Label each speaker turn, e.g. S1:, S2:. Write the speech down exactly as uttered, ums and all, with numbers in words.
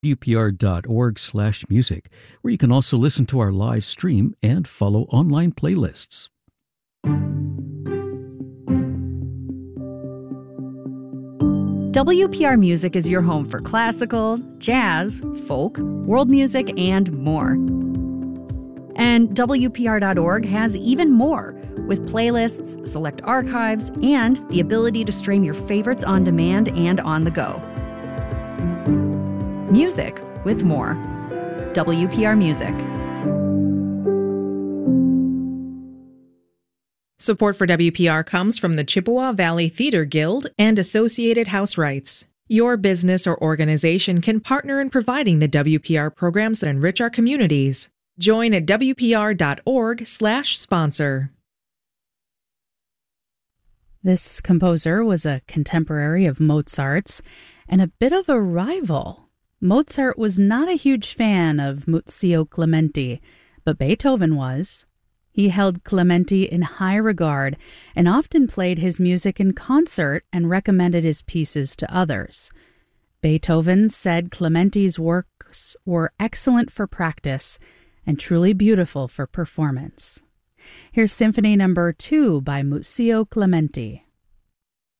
S1: w p r dot org slash music, where you can also listen to our live stream and follow online playlists.
S2: W P R Music is your home for classical, jazz, folk, world music, and more. And W P R dot org has even more, with playlists, select archives, and the ability to stream your favorites on demand and on the go. Music with more. W P R Music.
S3: Support for W P R comes from the Chippewa Valley Theater Guild and Associated House Rights. Your business or organization can partner in providing the W P R programs that enrich our communities. Join at w p r dot org slash sponsor.
S4: This composer was a contemporary of Mozart's and a bit of a rival. Mozart was not a huge fan of Muzio Clementi, but Beethoven was. He held Clementi in high regard and often played his music in concert and recommended his pieces to others. Beethoven said Clementi's works were excellent for practice and truly beautiful for performance. Here's Symphony Number Two by Muzio Clementi.